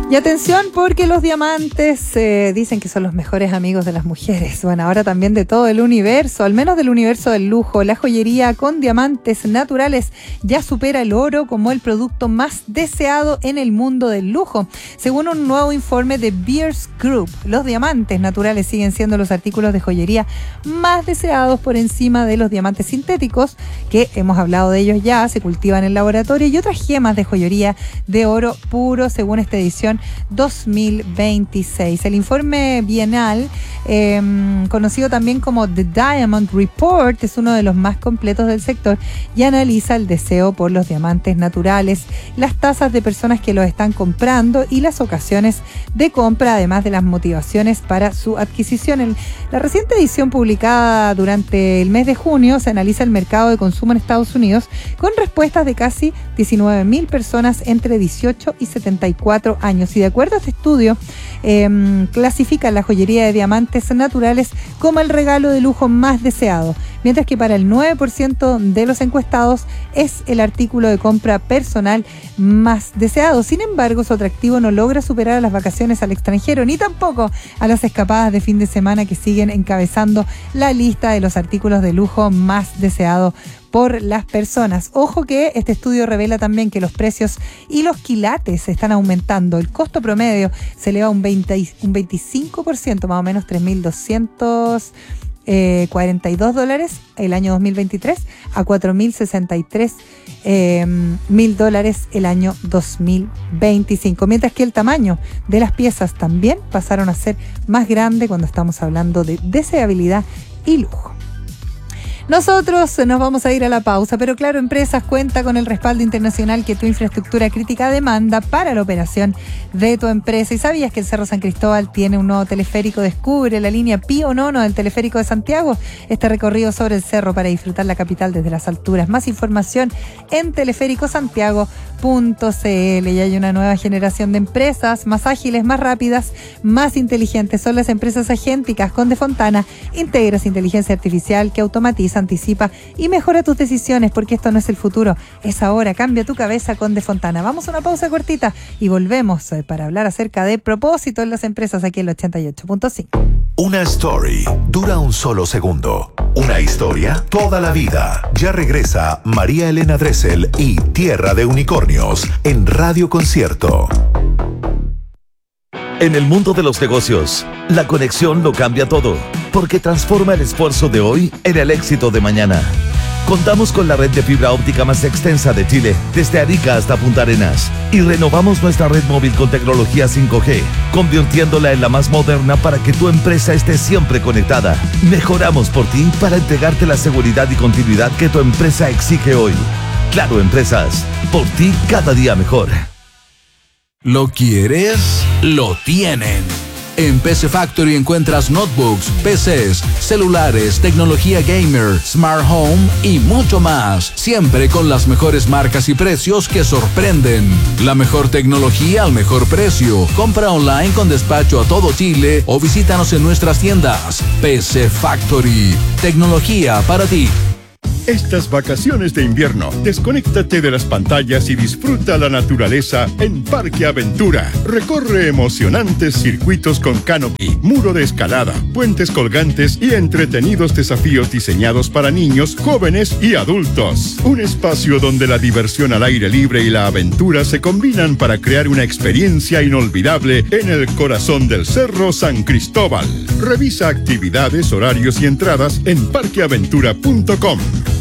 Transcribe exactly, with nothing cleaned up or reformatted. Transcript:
Y atención, porque los diamantes eh, dicen que son los mejores amigos de las mujeres. Bueno, ahora también de todo el universo, al menos del universo del lujo. La joyería con diamantes naturales ya supera el oro como el producto más deseado en el mundo del lujo. Según un nuevo informe de Beers Group, los diamantes naturales siguen siendo los artículos de joyería más deseados por encima de los diamantes sintéticos, que hemos hablado de ellos ya, se cultivan en laboratorio, y otras gemas de joyería de oro puro, según esta edición dos mil veintiséis. El informe bienal, eh, conocido también como The Diamond Report, es uno de los más completos del sector y analiza el deseo por los diamantes naturales, las tasas de personas que los están comprando y las ocasiones de compra, además de las motivaciones para su adquisición. En la reciente edición publicada durante el mes de junio se analiza el mercado de consumo en Estados Unidos con respuestas de casi diecinueve mil personas entre dieciocho y setenta y cuatro años. Y de acuerdo a este estudio, eh, clasifica la joyería de diamantes naturales como el regalo de lujo más deseado, mientras que para el nueve por ciento de los encuestados es el artículo de compra personal más deseado. Sin embargo, su atractivo no logra superar a las vacaciones al extranjero, ni tampoco a las escapadas de fin de semana, que siguen encabezando la lista de los artículos de lujo más deseados por las personas. Ojo que este estudio revela también que los precios y los quilates están aumentando. El costo promedio se eleva un, veinte, un veinticinco por ciento, más o menos tres mil doscientos cuarenta y dos dólares el año dos mil veintitrés a cuatro mil sesenta y tres eh, mil dólares el año dos mil veinticinco, mientras que el tamaño de las piezas también pasaron a ser más grande cuando estamos hablando de deseabilidad y lujo. Nosotros nos vamos a ir a la pausa, pero Claro Empresas cuenta con el respaldo internacional que tu infraestructura crítica demanda para la operación de tu empresa. ¿Y sabías que el Cerro San Cristóbal tiene un nuevo teleférico? Descubre la línea Pío Nono del teleférico de Santiago. Este recorrido sobre el cerro para disfrutar la capital desde las alturas. Más información en teleférico santiago punto c l. Y hay una nueva generación de empresas más ágiles, más rápidas, más inteligentes. Son las empresas agénticas. Con Defontana integras inteligencia artificial que automatiza, anticipa y mejora tus decisiones, porque esto no es el futuro, es ahora. Cambia tu cabeza con Defontana. Vamos a una pausa cortita y volvemos para hablar acerca de propósito en las empresas aquí en el ochenta y ocho punto cinco. Una story dura un solo segundo. Una historia toda la vida. Ya regresa María Elena Dressel y Tierra de Unicornios en Radio Concierto. En el mundo de los negocios, la conexión lo cambia todo, porque transforma el esfuerzo de hoy en el éxito de mañana. Contamos con la red de fibra óptica más extensa de Chile, desde Arica hasta Punta Arenas, y renovamos nuestra red móvil con tecnología cinco G, convirtiéndola en la más moderna para que tu empresa esté siempre conectada. Mejoramos por ti para entregarte la seguridad y continuidad que tu empresa exige hoy. Claro Empresas, por ti cada día mejor. ¿Lo quieres? Lo tienen. En P C Factory encuentras notebooks, P Cs, celulares, tecnología gamer, smart home y mucho más. Siempre con las mejores marcas y precios que sorprenden. La mejor tecnología al mejor precio. Compra online con despacho a todo Chile o visítanos en nuestras tiendas. P C Factory. Tecnología para ti. Estas vacaciones de invierno, desconéctate de las pantallas y disfruta la naturaleza en Parque Aventura. Recorre emocionantes circuitos con canopy, muro de escalada, puentes colgantes y entretenidos desafíos diseñados para niños, jóvenes y adultos. Un espacio donde la diversión al aire libre y la aventura se combinan para crear una experiencia inolvidable en el corazón del Cerro San Cristóbal. Revisa actividades, horarios y entradas en parque aventura punto com.